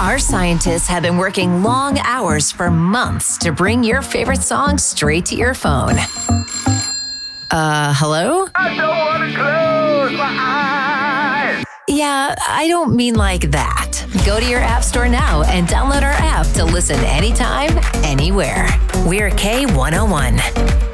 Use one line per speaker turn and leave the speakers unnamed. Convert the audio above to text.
Our scientists have been working long hours for months to bring your favorite song straight to your phone. Hello?
I don't want to close my eyes.
Yeah, I don't mean like that. Go to your app store now and download our app to listen anytime, anywhere. We're K101.